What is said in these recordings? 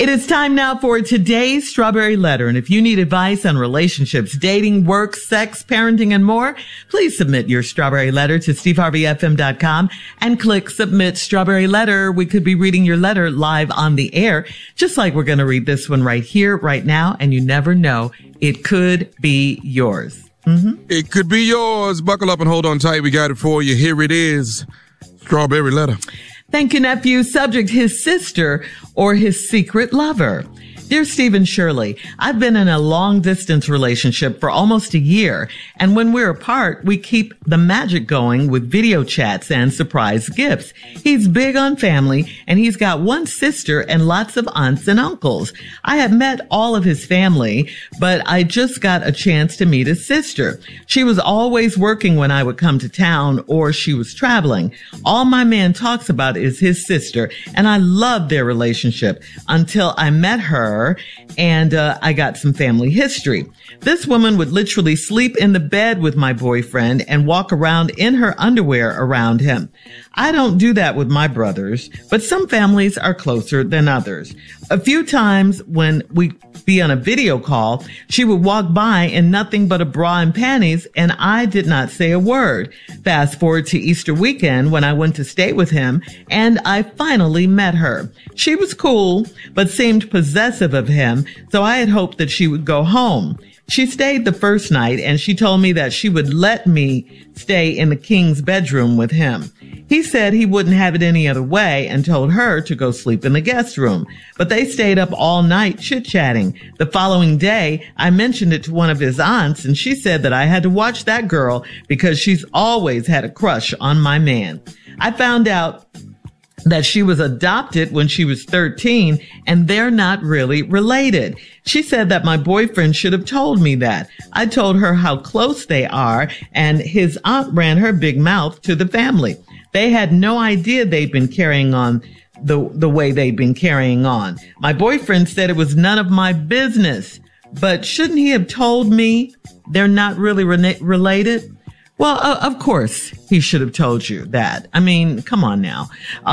It is time now for today's Strawberry Letter. And if you need advice on relationships, dating, work, sex, parenting, and more, please submit your Strawberry Letter to steveharveyfm.com and click Submit Strawberry Letter. We could be reading your letter live on the air, just like we're going to read this one right here, right now. And you never know, it could be yours. It could be yours. Buckle up and hold on tight. We got it for you. Here it is. Strawberry Letter. Thank you, nephew. Subject, his sister or his secret lover. Dear Steve and Shirley, I've been in a long-distance relationship for almost a year, and when we're apart, we keep the magic going with video chats and surprise gifts. He's big on family, and he's got one sister and lots of aunts and uncles. I have met all of his family, but I just got a chance to meet his sister. She was always working when I would come to town, or she was traveling. All my man talks about is his sister, and I love their relationship until I met her. And I got some family history. This woman would literally sleep in the bed with my boyfriend and walk around in her underwear around him. I don't do that with my brothers, but some families are closer than others. A few times when we be on a video call, she would walk by in nothing but a bra and panties, and I did not say a word. Fast forward to Easter weekend when I went to stay with him, and I finally met her. She was cool, but seemed possessive of him, so I had hoped that she would go home. She stayed the first night, and she told me that she would let me stay in the king's bedroom with him. He said he wouldn't have it any other way and told her to go sleep in the guest room. But they stayed up all night chit-chatting. The following day, I mentioned it to one of his aunts, and she said that I had to watch that girl because she's always had a crush on my man. I found out that she was adopted when she was 13, and they're not really related. She said that my boyfriend should have told me that. I told her how close they are, and his aunt ran her big mouth to the family. They had no idea they'd been carrying on the way they'd been carrying on. My boyfriend said it was none of my business, but shouldn't he have told me they're not really related? Well, of course, he should have told you that. I mean, come on now.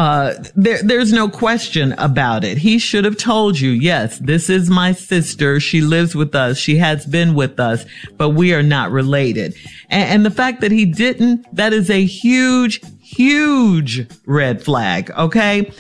There's no question about it. He should have told you, yes, this is my sister. She lives with us. She has been with us, but we are not related. And the fact that he didn't, that is a huge, huge red flag. Okay.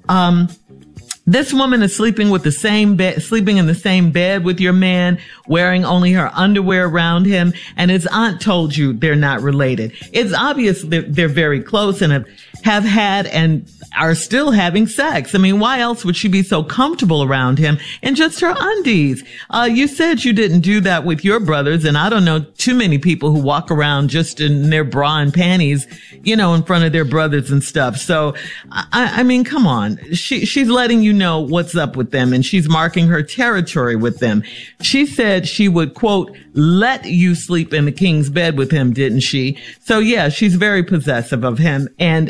This woman is sleeping in the same bed with your man, wearing only her underwear around him, and his aunt told you they're not related. It's obvious that they're very close and have had and are still having sex. I mean, why else would she be so comfortable around him in just her undies? You said you didn't do that with your brothers, and I don't know too many people who walk around just in their bra and panties, in front of their brothers and stuff. So, I mean, come on. She's letting you know what's up with them, and she's marking her territory with them. She said she would, quote, let you sleep in the king's bed with him, didn't she? So yeah, she's very possessive of him. And,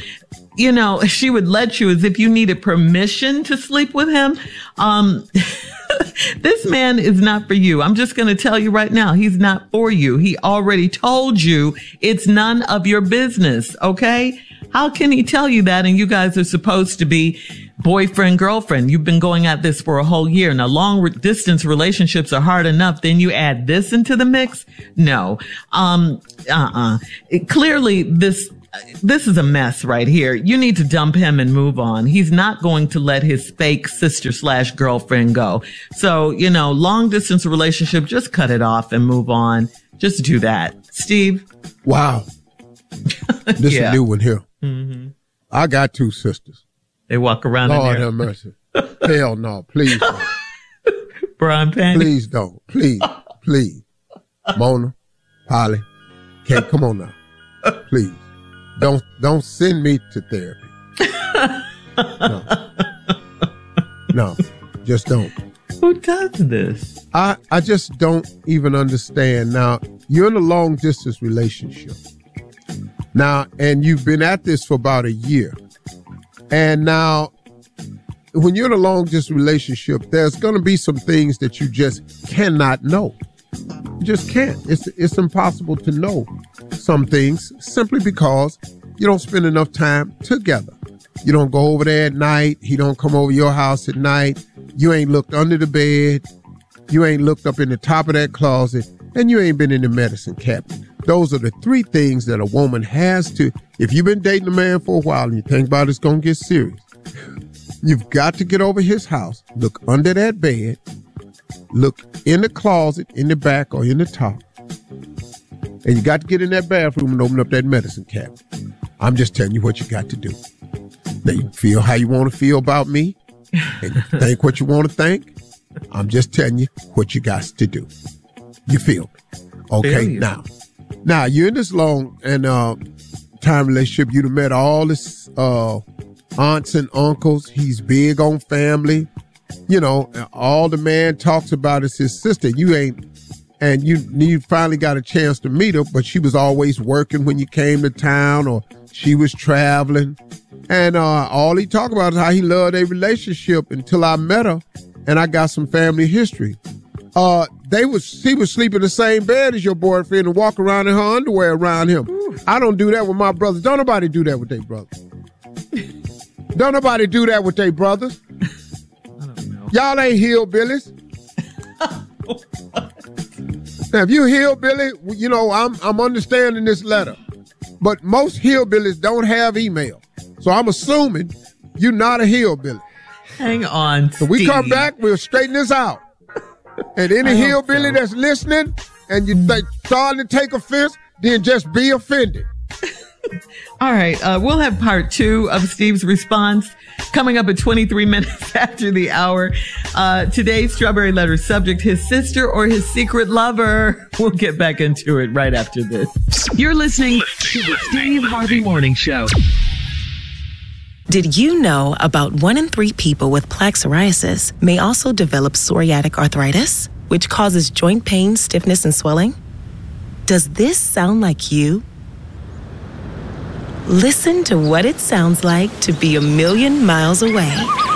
she would let you as if you needed permission to sleep with him. This man is not for you. I'm just going to tell you right now, he's not for you. He already told you it's none of your business. Okay. How can he tell you that? And you guys are supposed to be boyfriend, girlfriend. You've been going at this for a whole year. Now, long distance relationships are hard enough. Then you add this into the mix. No. Clearly this is a mess right here. You need to dump him and move on. He's not going to let his fake sister/girlfriend go. So, long distance relationship, just cut it off and move on. Just do that. Steve? Wow. This is a new one here. Mm-hmm. I got two sisters. They walk around Lord in there. have mercy. Hell no, please don't. Brian Panty. Please don't. Please. Mona, Polly, come on now. Please. Don't send me to therapy. No, just don't. Who does this? I just don't even understand. Now, you're in a long distance relationship. Now, and you've been at this for about a year. And now, when you're in a long distance relationship, there's going to be some things that you just cannot know. You just can't. It's impossible to know some things simply because you don't spend enough time together. You don't go over there at night. He don't come over your house at night. You ain't looked under the bed. You ain't looked up in the top of that closet. And you ain't been in the medicine cabinet. Those are the 3 things that a woman has to, if you've been dating a man for a while and you think about it's going to get serious, you've got to get over his house, look under that bed, look in the closet, in the back or in the top. And you got to get in that bathroom and open up that medicine cabinet. I'm just telling you what you got to do. Now you feel how you want to feel about me and you think what you want to think. I'm just telling you what you got to do. You feel me? Okay, now you're in this long and time relationship. You've met all this aunts and uncles. He's big on family. You know, all the man talks about is his sister. You ain't, and you finally got a chance to meet her, but she was always working when you came to town or she was traveling. And all he talked about is how he loved a relationship until I met her and I got some family history. She was sleeping in the same bed as your boyfriend and walk around in her underwear around him. Ooh. I don't do that with my brothers. Don't nobody do that with their brothers. Don't nobody do that with their brothers. I don't know. Y'all ain't hillbillies. Now, if you hillbilly, you know, I'm understanding this letter. But most hillbillies don't have email. So I'm assuming you're not a hillbilly. Hang on, So we come back, we'll straighten this out. And any hillbilly that's listening and you starting to take offense, then just be offended. All right. We'll have part 2 of Steve's response coming up at 23 minutes after the hour. Today's Strawberry Letter subject, his sister or his secret lover. We'll get back into it right after this. You're listening to the Steve Harvey Morning Show. Did you know about 1 in 3 people with plaque psoriasis may also develop psoriatic arthritis, which causes joint pain, stiffness, and swelling? Does this sound like you? Listen to what it sounds like to be a million miles away.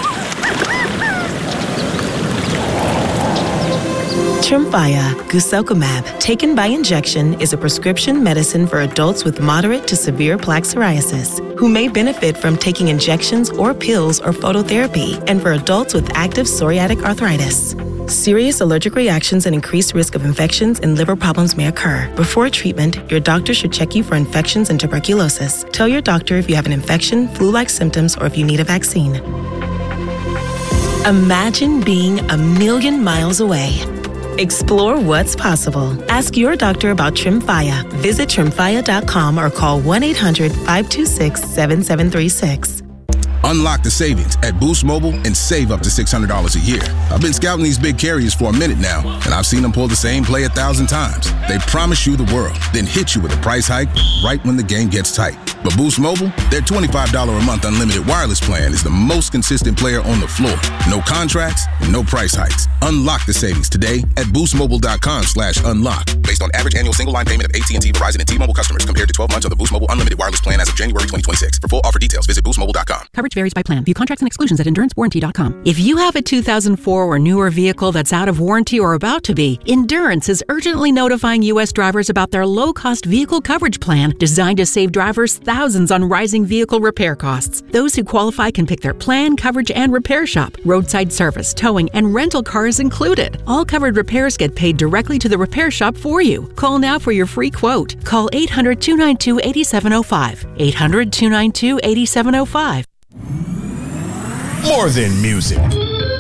Tremfya guselkumab, taken by injection, is a prescription medicine for adults with moderate to severe plaque psoriasis who may benefit from taking injections or pills or phototherapy, and for adults with active psoriatic arthritis. Serious allergic reactions and increased risk of infections and liver problems may occur. Before treatment, your doctor should check you for infections and tuberculosis. Tell your doctor if you have an infection, flu-like symptoms, or if you need a vaccine. Imagine being a million miles away. Explore what's possible. Ask your doctor about Tremfya. Visit Tremfya.com or call 1-800-526-7736. Unlock the savings at Boost Mobile and save up to $600 a year. I've been scouting these big carriers for a minute now, and I've seen them pull the same play 1,000 times. They promise you the world, then hit you with a price hike right when the game gets tight. But Boost Mobile, their $25 a month unlimited wireless plan is the most consistent player on the floor. No contracts, no price hikes. Unlock the savings today at boostmobile.com/unlock. Based on average annual single line payment of AT&T, Verizon, and T-Mobile customers compared to 12 months of the Boost Mobile unlimited wireless plan as of January 2026. For full offer details, visit boostmobile.com. Coverage varies by plan. View contracts and exclusions at endurancewarranty.com. If you have a 2004 or newer vehicle that's out of warranty or about to be, Endurance is urgently notifying U.S. drivers about their low-cost vehicle coverage plan designed to save drivers thousands on rising vehicle repair costs. Those who qualify can pick their plan, coverage, and repair shop. Roadside service, towing, and rental cars included. All covered repairs get paid directly to the repair shop for you. Call now for your free quote. Call 800-292-8705. 800-292-8705. More than music.